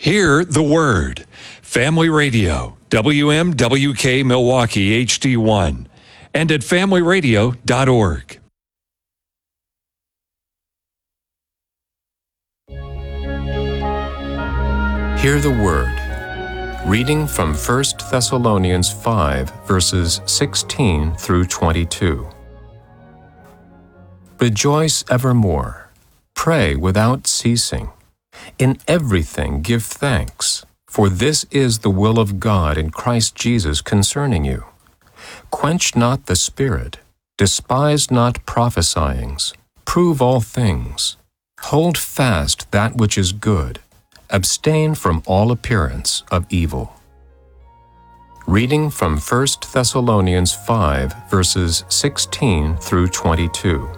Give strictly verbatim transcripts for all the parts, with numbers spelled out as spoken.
Hear the Word. Family Radio, W M W K Milwaukee H D one, and at family radio dot org. Hear the Word. Reading from First Thessalonians five, verses sixteen through twenty-two. Rejoice evermore. Pray without ceasing. In everything give thanks, for this is the will of God in Christ Jesus concerning you. Quench not the spirit, despise not prophesyings, prove all things. Hold fast that which is good, abstain from all appearance of evil. Reading from First Thessalonians five, verses sixteen through twenty-two.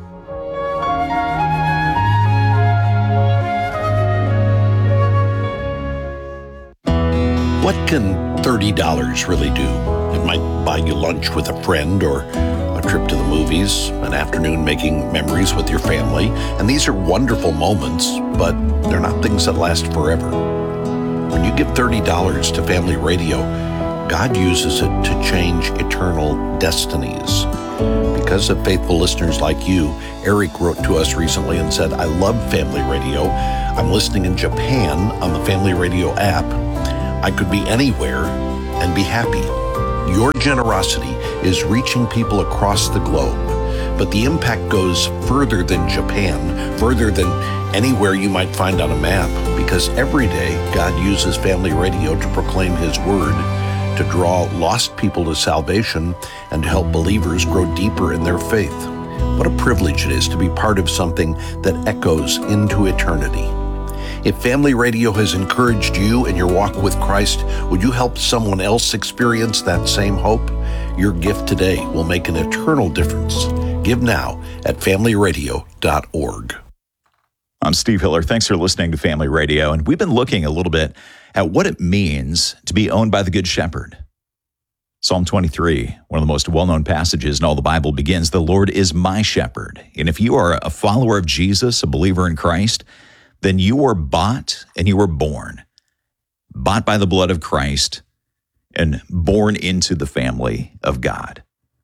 What can thirty dollars really do? It might buy you lunch with a friend or a trip to the movies, an afternoon making memories with your family. And these are wonderful moments, but they're not things that last forever. When you give thirty dollars to Family Radio, God uses it to change eternal destinies. Because of faithful listeners like you, Eric wrote to us recently and said, I love Family Radio. I'm listening in Japan on the Family Radio app. I could be anywhere and be happy. Your generosity is reaching people across the globe, but the impact goes further than Japan, further than anywhere you might find on a map, because every day God uses Family Radio to proclaim His Word, to draw lost people to salvation, and to help believers grow deeper in their faith. What a privilege it is to be part of something that echoes into eternity. If Family Radio has encouraged you in your walk with Christ, would you help someone else experience that same hope? Your gift today will make an eternal difference. Give now at family radio dot org. I'm Steve Hiller. Thanks for listening to Family Radio. And we've been looking a little bit at what it means to be owned by the Good Shepherd. Psalm twenty-three, one of the most well-known passages in all the Bible, begins, "The Lord is my shepherd." And if you are a follower of Jesus, a believer in Christ, then you were bought and you were born. Bought by the blood of Christ and born into the family of God.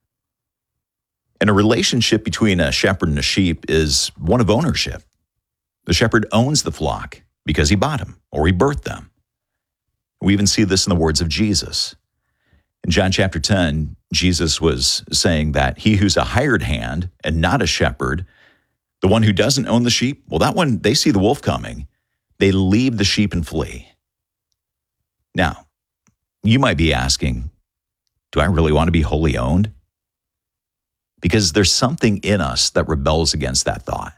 And a relationship between a shepherd and a sheep is one of ownership. The shepherd owns the flock because he bought them or he birthed them. We even see this in the words of Jesus. In John chapter ten, Jesus was saying that he who's a hired hand and not a shepherd, the one who doesn't own the sheep, well, that one, they see the wolf coming. They leave the sheep and flee. Now, you might be asking, do I really want to be wholly owned? Because there's something in us that rebels against that thought.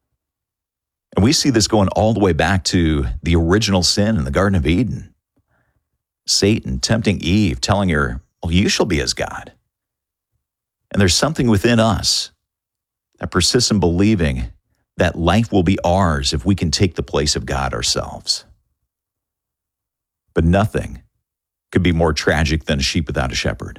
And we see this going all the way back to the original sin in the Garden of Eden. Satan tempting Eve, telling her, well, you shall be as God. And there's something within us that persists in believing that life will be ours if we can take the place of God ourselves. But nothing could be more tragic than a sheep without a shepherd.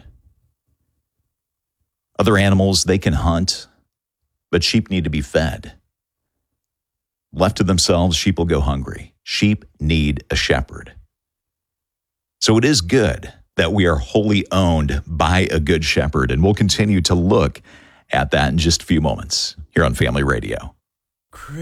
Other animals, they can hunt, but sheep need to be fed. Left to themselves, sheep will go hungry. Sheep need a shepherd. So it is good that we are wholly owned by a good shepherd, and we'll continue to look at that in just a few moments here on Family Radio.